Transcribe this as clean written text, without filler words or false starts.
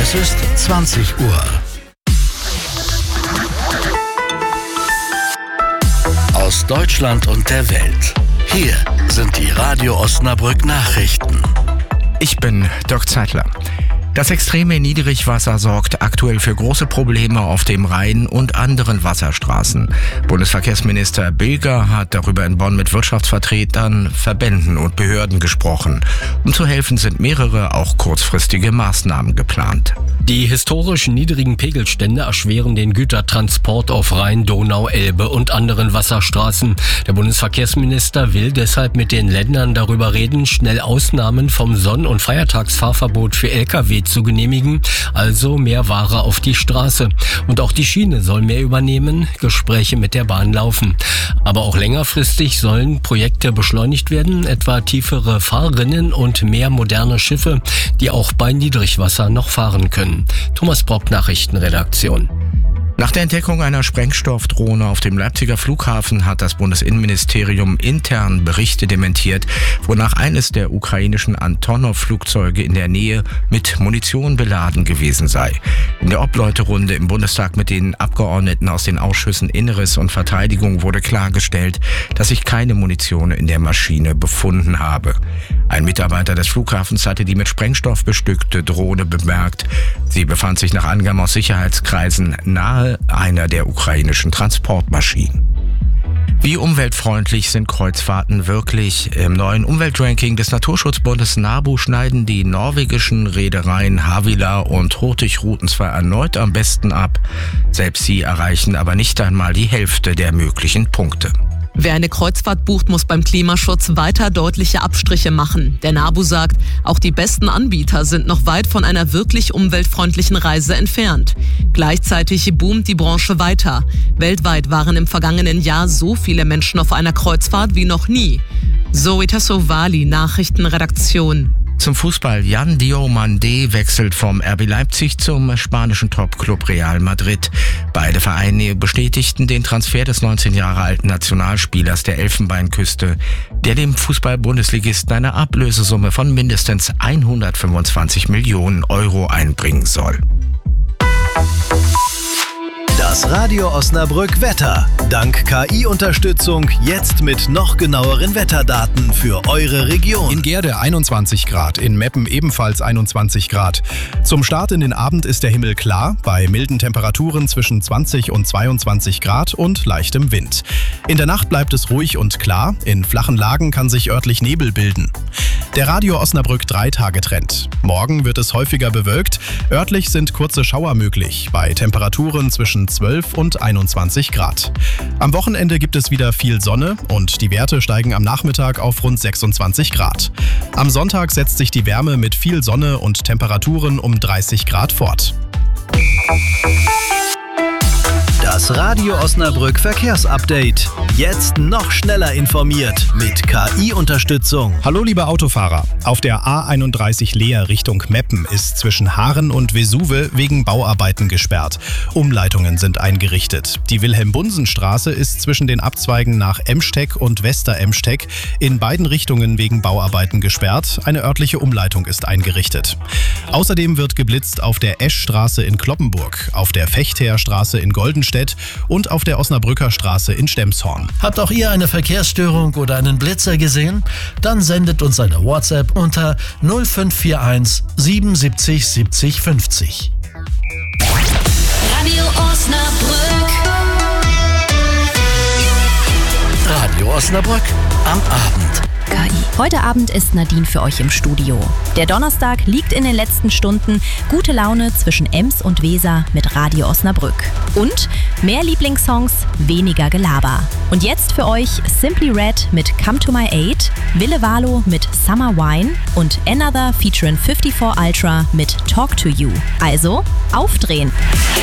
Es ist 20 Uhr. Aus Deutschland und der Welt. Hier sind die Radio Osnabrück Nachrichten. Ich bin Dirk Zeitler. Das extreme Niedrigwasser sorgt aktuell für große Probleme auf dem Rhein und anderen Wasserstraßen. Bundesverkehrsminister Bilger hat darüber in Bonn mit Wirtschaftsvertretern, Verbänden und Behörden gesprochen. Um zu helfen sind mehrere, auch kurzfristige Maßnahmen geplant. Die historisch niedrigen Pegelstände erschweren den Gütertransport auf Rhein, Donau, Elbe und anderen Wasserstraßen. Der Bundesverkehrsminister will deshalb mit den Ländern darüber reden, schnell Ausnahmen vom Sonn- und Feiertagsfahrverbot für Lkw zu genehmigen, also mehr Ware auf die Straße. Und auch die Schiene soll mehr übernehmen, Gespräche mit der Bahn laufen. Aber auch längerfristig sollen Projekte beschleunigt werden, etwa tiefere Fahrrinnen und mehr moderne Schiffe, die auch bei Niedrigwasser noch fahren können. Thomas Brock, Nachrichtenredaktion. Nach der Entdeckung einer Sprengstoffdrohne auf dem Leipziger Flughafen hat das Bundesinnenministerium intern Berichte dementiert, wonach eines der ukrainischen Antonov-Flugzeuge in der Nähe mit Munition beladen gewesen sei. In der Obleuterunde im Bundestag mit den Abgeordneten aus den Ausschüssen Inneres und Verteidigung wurde klargestellt, dass sich keine Munition in der Maschine befunden habe. Ein Mitarbeiter des Flughafens hatte die mit Sprengstoff bestückte Drohne bemerkt. Sie befand sich nach Angaben aus Sicherheitskreisen nahe einer der ukrainischen Transportmaschinen. Wie umweltfreundlich sind Kreuzfahrten wirklich? Im neuen Umweltranking des Naturschutzbundes NABU schneiden die norwegischen Reedereien Havila und Hurtigruten zwar erneut am besten ab, selbst sie erreichen aber nicht einmal die Hälfte der möglichen Punkte. Wer eine Kreuzfahrt bucht, muss beim Klimaschutz weiter deutliche Abstriche machen. Der NABU sagt, auch die besten Anbieter sind noch weit von einer wirklich umweltfreundlichen Reise entfernt. Gleichzeitig boomt die Branche weiter. Weltweit waren im vergangenen Jahr so viele Menschen auf einer Kreuzfahrt wie noch nie. Zoe Tassovali, Nachrichtenredaktion. Zum Fußball. Jan Diomande wechselt vom RB Leipzig zum spanischen Topclub Real Madrid. Beide Vereine bestätigten den Transfer des 19 Jahre alten Nationalspielers der Elfenbeinküste, der dem Fußball-Bundesligisten eine Ablösesumme von mindestens 125 Millionen Euro einbringen soll. Das Radio Osnabrück Wetter. Dank KI-Unterstützung jetzt mit noch genaueren Wetterdaten für eure Region. In Gerde 21 Grad, in Meppen ebenfalls 21 Grad. Zum Start in den Abend ist der Himmel klar, bei milden Temperaturen zwischen 20 und 22 Grad und leichtem Wind. In der Nacht bleibt es ruhig und klar, in flachen Lagen kann sich örtlich Nebel bilden. Der Radio Osnabrück 3-Tage-Trend. Morgen wird es häufiger bewölkt, örtlich sind kurze Schauer möglich, bei Temperaturen zwischen 12 und 21 Grad. Am Wochenende gibt es wieder viel Sonne und die Werte steigen am Nachmittag auf rund 26 Grad. Am Sonntag setzt sich die Wärme mit viel Sonne und Temperaturen um 30 Grad fort. Das Radio Osnabrück Verkehrsupdate. Jetzt noch schneller informiert mit KI-Unterstützung. Hallo liebe Autofahrer. Auf der A31 Leer Richtung Meppen ist zwischen Haaren und Vesuve wegen Bauarbeiten gesperrt. Umleitungen sind eingerichtet. Die Wilhelm-Bunsen-Straße ist zwischen den Abzweigen nach Emsteck und Wester-Emsteck in beiden Richtungen wegen Bauarbeiten gesperrt. Eine örtliche Umleitung ist eingerichtet. Außerdem wird geblitzt auf der Eschstraße in Cloppenburg, auf der Fechtherstraße in Goldenstedt und auf der Osnabrücker Straße in Stemshorn. Habt auch ihr eine Verkehrsstörung oder einen Blitzer gesehen? Dann sendet uns eine WhatsApp unter 0541 77 70 50. Radio Osnabrück. Radio Osnabrück am Abend. KI. Heute Abend ist Nadine für euch im Studio. Der Donnerstag liegt in den letzten Stunden. Gute Laune zwischen Ems und Weser mit Radio Osnabrück. Und mehr Lieblingssongs, weniger Gelaber. Und jetzt für euch Simply Red mit Come to My Aid, Ville Valo mit Summer Wine und Another featuring 54 Ultra mit Talk to You. Also aufdrehen!